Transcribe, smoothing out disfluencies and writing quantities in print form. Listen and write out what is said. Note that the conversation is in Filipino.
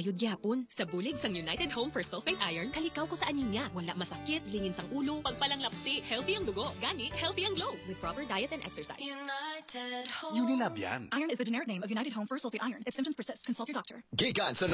Kayod gyapon. Sa bulig sang United Home for Sulfate Iron, kalikaw ko sa aninya. Wala masakit, lingin sang ulo, pagpalang lapsi, healthy ang dugo, gani, healthy ang glow. With proper diet and exercise. United Home. Unilab yan. Iron is the generic name of United Home for Sulfate Iron. If symptoms persist, consult your doctor. Gikan sa